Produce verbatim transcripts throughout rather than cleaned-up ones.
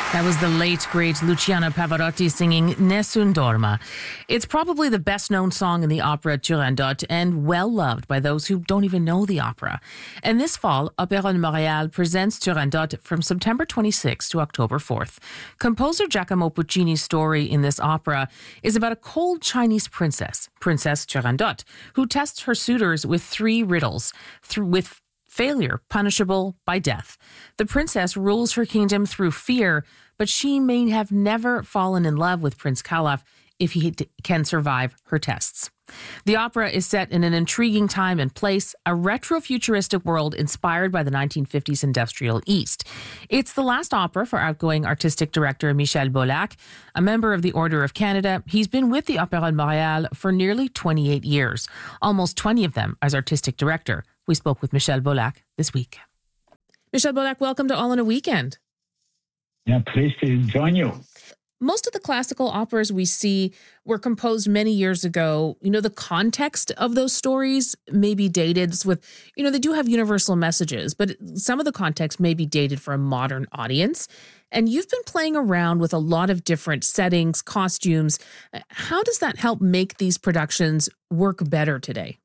That was the late, great Luciano Pavarotti singing Nessun Dorma. It's probably the best-known song in the opera Turandot and well-loved by those who don't even know the opera. And this fall, Opéra de Montréal presents Turandot from September twenty-sixth to October fourth. Composer Giacomo Puccini's story in this opera is about a cold Chinese princess, Princess Turandot, who tests her suitors with three riddles, th- with failure punishable by death. The princess rules her kingdom through fear, but she may have never fallen in love with Prince Calaf if he d- can survive her tests. The opera is set in an intriguing time and place, a retro-futuristic world inspired by the nineteen fifties industrial East. It's the last opera for outgoing artistic director Michel Bollac, a member of the Order of Canada. He's been with the Opéra de Montréal for nearly twenty-eight years, almost twenty of them as artistic director. We spoke with Michel Bollac this week. Michel Bollac, welcome to All in a Weekend. Yeah, pleased to join you. Most of the classical operas we see were composed many years ago. You know, the context of those stories may be dated with, you know, they do have universal messages, but some of the context may be dated for a modern audience. And you've been playing around with a lot of different settings, costumes. How does that help make these productions work better today?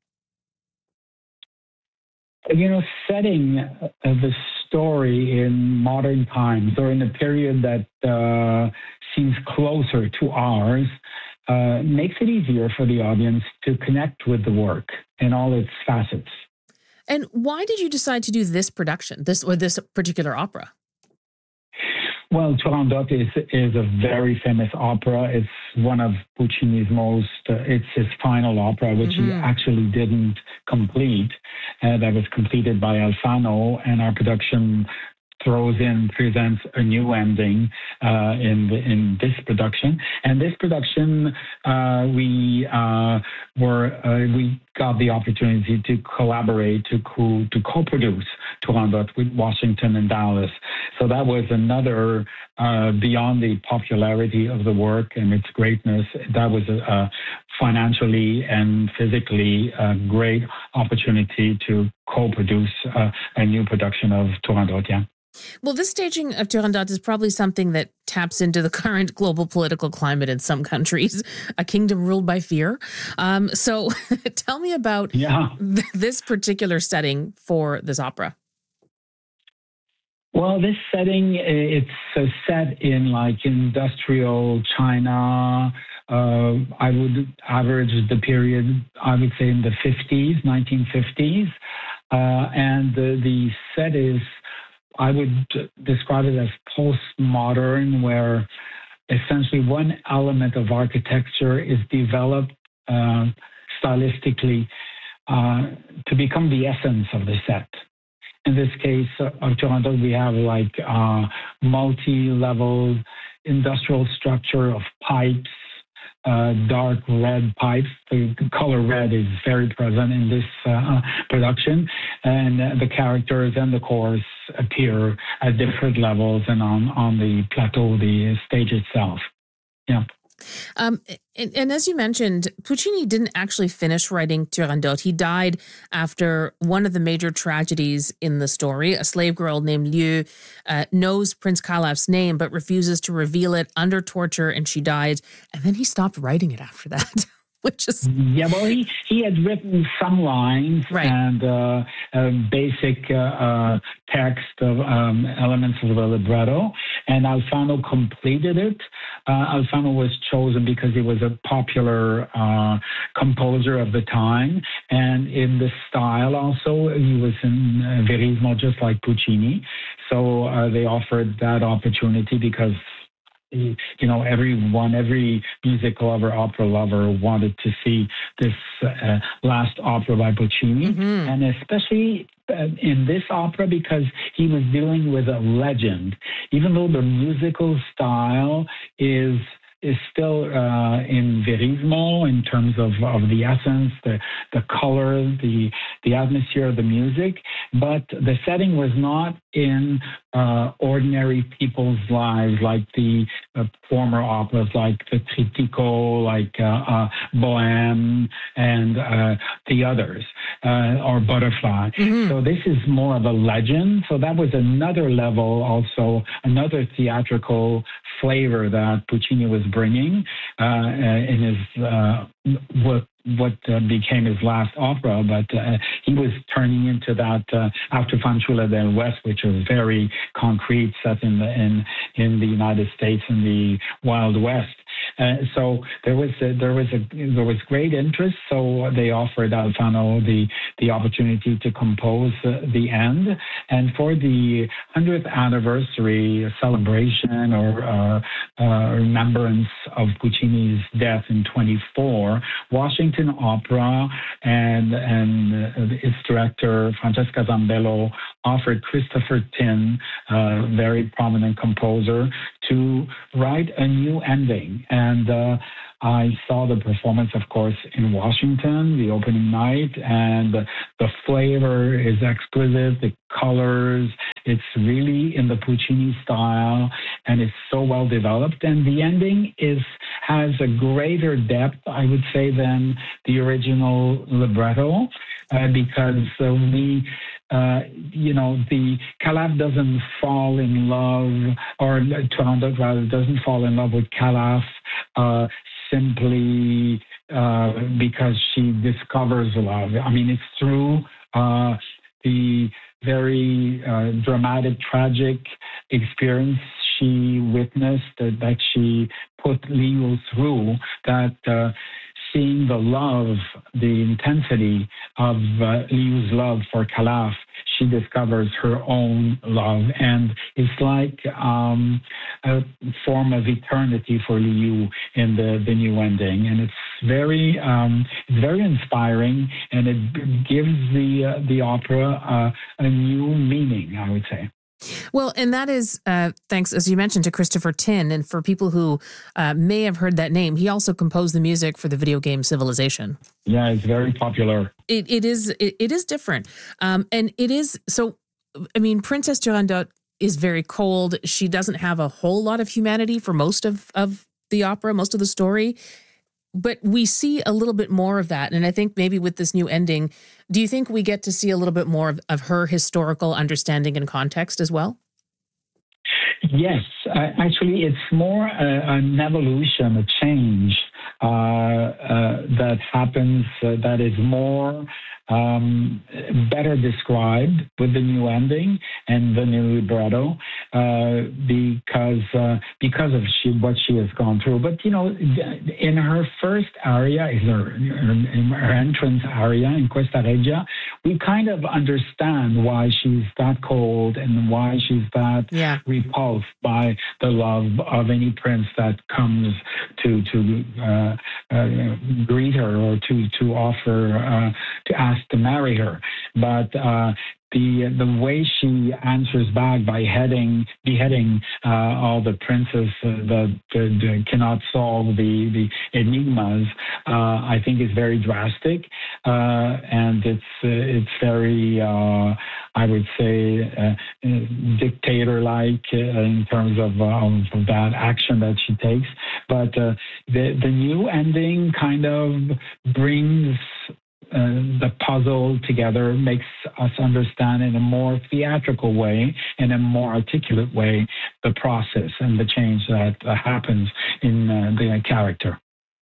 You know, setting uh, the story in modern times or in a period that uh, seems closer to ours uh, makes it easier for the audience to connect with the work in all its facets. And why did you decide to do this production, this or this particular opera? Well, Turandot is is a very famous opera. It's one of Puccini's most, uh, it's his final opera, which mm-hmm. he actually didn't complete. Uh, that was completed by Alfano, and our production throws in, presents a new ending uh, in the, in this production. And this production, uh, we uh, were uh, we got the opportunity to collaborate, to co- to co-produce Turandot with Washington and Dallas. So that was another, uh, beyond the popularity of the work and its greatness, that was a, a financially and physically a great opportunity to co-produce uh, a new production of Turandot, yeah. Well, this staging of Turandot is probably something that taps into the current global political climate in some countries, a kingdom ruled by fear. Um, so tell me about yeah. th- this particular setting for this opera. Well, this setting, it's uh, set in like industrial China. Uh, I would average the period, I would say in the fifties, nineteen fifties. Uh, and the, the set is, I would describe it as postmodern, where essentially one element of architecture is developed uh, stylistically uh, to become the essence of the set. In this case uh, of Turandot, we have like uh, multi-level industrial structure of pipes, uh, dark red pipes. The color red is very present in this uh, production, and uh, the characters and the chorus appear at different levels and on, on the plateau, the stage itself. Yeah. Um, and, and as you mentioned, Puccini didn't actually finish writing Turandot. He died after one of the major tragedies in the story. A slave girl named Liu uh, knows Prince Calaf's name, but refuses to reveal it under torture, and she died. And then he stopped writing it after that. Which is yeah, well, he, he had written some lines right. and uh, a basic uh, uh, text of um, elements of the libretto, and Alfano completed it. Uh, Alfano was chosen because he was a popular uh, composer of the time, and in the style also, he was in uh, Verismo just like Puccini. So uh, they offered that opportunity because you know, everyone, every music lover, opera lover wanted to see this uh, last opera by Puccini. Mm-hmm. And especially uh, in this opera because he was dealing with a legend. Even though the musical style is is still uh, in verismo in terms of, of the essence, the the color, the the atmosphere of the music, but the setting was not in uh, ordinary people's lives like the uh, former operas, like the Trittico, like uh, uh, Bohème, and uh, the others, uh, or Butterfly. Mm-hmm. So this is more of a legend. So that was another level, also another theatrical flavor that Puccini was bringing uh, in his uh, what what uh, became his last opera, but uh, he was turning into that uh, after Fanciulla del West, which was very concrete, set in the in in the United States in the Wild West. Uh, so there was a, there was a there was great interest. So they offered Alfano the the opportunity to compose uh, the end, and for the hundredth anniversary celebration or uh, uh, remembrance of Puccini's death in twenty-four, Washington Opera and and uh, its director Francesca Zambello offered Christopher Tin, a very prominent composer, to write a new ending. And uh, I saw the performance, of course, in Washington, the opening night, and the flavor is exquisite, the colors, it's really in the Puccini style, and it's so well developed. And the ending is has a greater depth, I would say, than the original libretto, uh, because uh, we Uh, you know, the Calaf doesn't fall in love, or Turandot rather doesn't fall in love with Calaf uh, simply uh, because she discovers love. I mean, it's through uh, the very uh, dramatic, tragic experience she witnessed, uh, that she put Liu through, that uh, seeing the love, the intensity of uh, Liu's love for Calaf, she discovers her own love. And it's like um, a form of eternity for Liu in the, the new ending. And it's very um, it's very inspiring, and it gives the, uh, the opera uh, a new meaning, I would say. Well, and that is, uh, thanks, as you mentioned, to Christopher Tin. And for people who uh, may have heard that name, he also composed the music for the video game Civilization. Yeah, it's very popular. It, it is it, it is different. Um, and it is, so, I mean, Princess Turandot is very cold. She doesn't have a whole lot of humanity for most of, of the opera, most of the story. But we see a little bit more of that. And I think maybe with this new ending, do you think we get to see a little bit more of, of her historical understanding and context as well? Yes. Uh, actually, it's more uh, an evolution, a change uh, uh, that happens uh, that is more um, better described with the new ending and the new libretto uh, because uh, because of she, what she has gone through. But, you know, in her first aria, in her, in her entrance aria in Questa Regia, we kind of understand why she's that cold and why she's that yeah. repulsed by the love of any prince that comes to to uh, uh, greet her or to to offer uh, to ask to marry her. But uh, the the way she answers back by heading beheading uh, all the princes uh, that, that cannot solve the the enigmas, uh, I think is very drastic, uh, and it's uh, it's very uh, I would say uh, dictator-like uh, in terms of, uh, of that action that she takes. But uh, the the new ending kind of brings Uh, the puzzle together, makes us understand in a more theatrical way, in a more articulate way, the process and the change that uh, happens in uh, the character.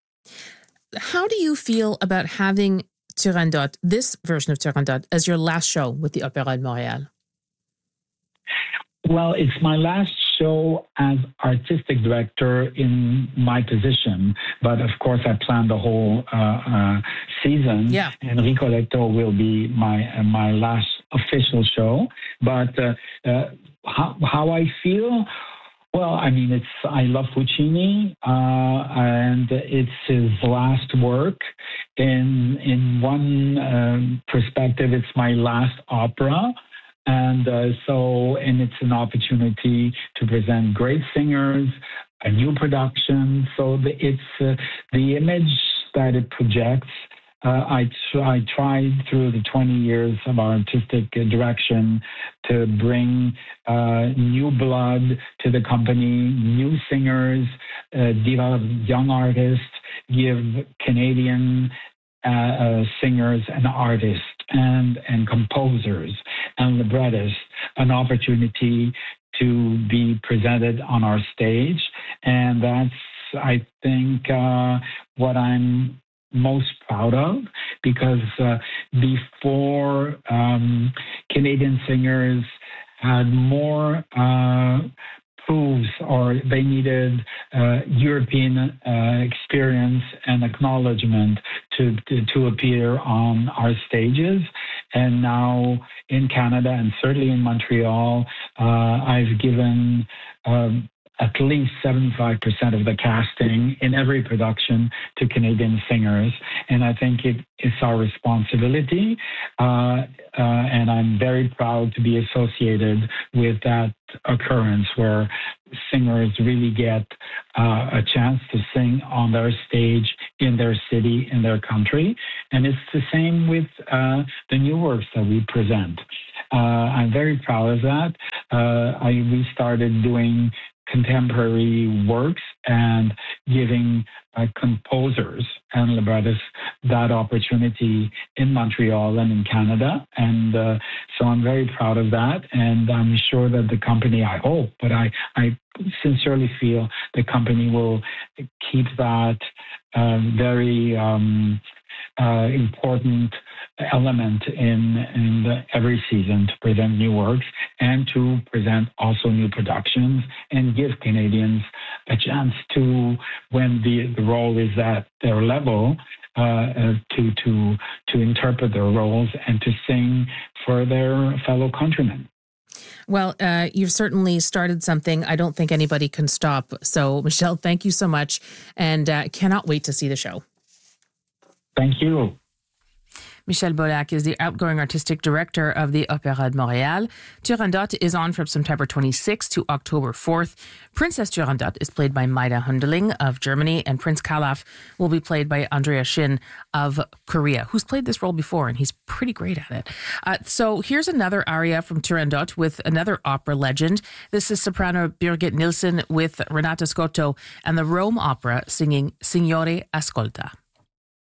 How do you feel about having Turandot, this version of Turandot, as your last show with the Opéra de Montréal? Well, it's my last show as artistic director in my position, but of course I plan the whole uh, uh, season. Yeah. And Rigoletto will be my uh, my last official show. But uh, uh, how, how I feel, well, I mean, it's I love Puccini, uh, and it's his last work. In in one um, perspective, it's my last opera. And uh, so, and it's an opportunity to present great singers, a new production. So the, it's uh, the image that it projects. Uh, I, I tried through the twenty years of our artistic direction to bring uh, new blood to the company, new singers, uh, develop young artists, give Canadian uh, uh, singers and artists and, and composers and librettists an opportunity to be presented on our stage. And that's, I think, uh, what I'm most proud of, because uh, before um, Canadian singers had more uh, proofs, or they needed uh, European uh, experience and acknowledgement to, to to appear on our stages. And now in Canada, and certainly in Montreal, uh, I've given um, at least seventy-five percent of the casting in every production to Canadian singers. And I think it, it's our responsibility. Uh, uh, and I'm very proud to be associated with that occurrence where singers really get uh, a chance to sing on their stage in their city, in their country. And it's the same with uh, the new works that we present. Uh, I'm very proud of that. Uh, I, we started doing contemporary works and giving uh, composers and librettists that opportunity in Montreal and in Canada. And uh, so I'm very proud of that. And I'm sure that the company, I hope, but I, I sincerely feel the company will keep that uh, very um, uh, important element in, in the, every season to present new works and to present also new productions and give Canadians a chance to, when the, the role is at their level, uh, uh, to, to, to interpret their roles and to sing for their fellow countrymen. Well, uh, you've certainly started something I don't think anybody can stop. So, Michel, thank you so much, and uh, cannot wait to see the show. Thank you. Michel Bollack is the outgoing artistic director of the Opéra de Montréal. Turandot is on from September twenty-sixth to October fourth. Princess Turandot is played by Maida Hundeling of Germany, and Prince Kalaf will be played by Andrea Shin of Korea, who's played this role before, and he's pretty great at it. Uh, so here's another aria from Turandot with another opera legend. This is soprano Birgit Nilsson with Renata Scotto and the Rome Opera singing Signore Ascolta.